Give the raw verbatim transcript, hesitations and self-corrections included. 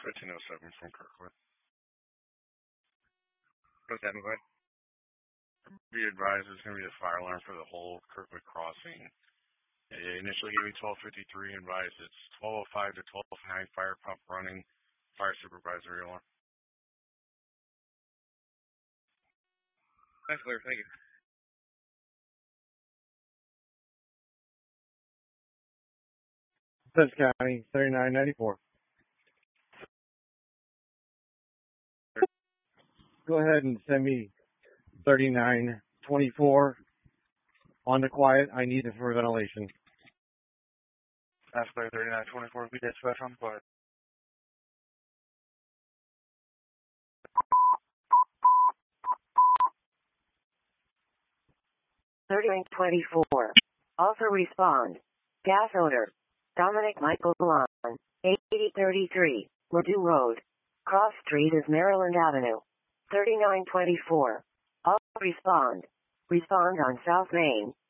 fifteen oh seven from Kirkwood. What's that, McCoy? Be advised there's going to be a fire alarm for the whole Kirkwood crossing. They initially gave me twelve fifty-three, advised it's twelve oh five to twelve oh nine, fire pump running, fire supervisory alarm. That's clear, thank you. Sussex County, thirty-nine ninety-four. Go ahead and send me thirty-nine twenty-four on the quiet. I need it for ventilation. That's clear, thirty-nine twenty-four, we dispatch on quiet. thirty-nine twenty-four. Also respond. Gas odor. Dominic Michael Galon. eighty thirty-three. Ladue Road. Cross Street is Maryland Avenue. thirty-nine twenty-four. Also respond. Respond on South Main.